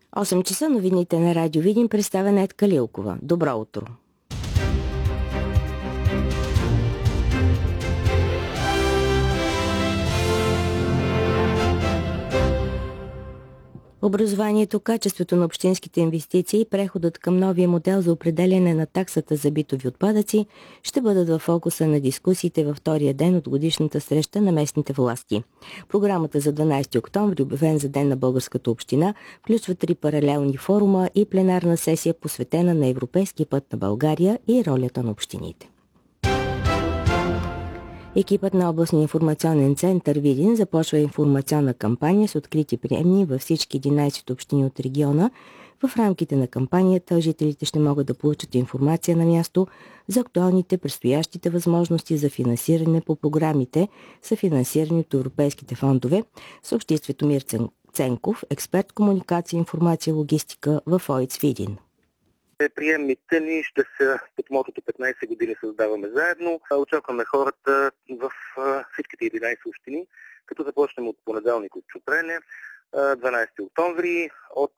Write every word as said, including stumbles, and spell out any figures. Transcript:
осем часа новините на Радио Видин, представена Ед Калилкова. Добро утро! Образованието, качеството на общинските инвестиции и преходът към новия модел за определяне на таксата за битови отпадъци ще бъдат в фокуса на дискусиите във втория ден от годишната среща на местните власти. Програмата за дванадесети октомври, обявен за Ден на българската община, включва три паралелни форума и пленарна сесия, посветена на европейския път на България и ролята на общините. Екипът на областния информационен център Видин започва информационна кампания с открити приемни във всички единадесет общини от региона. В рамките на кампанията жителите ще могат да получат информация на място за актуалните предстоящите възможности за финансиране по програмите, съфинансирани от европейските фондове, съобщи Светомир Ценков, експерт комуникация, информация и логистика в ОИЦ Видин. Приемните ни ще са под мотото петнадесет години създаваме заедно. Очакваме хората в всичките единадесет общини, като започнем от понеделник от Чупрене, дванадесети октомври от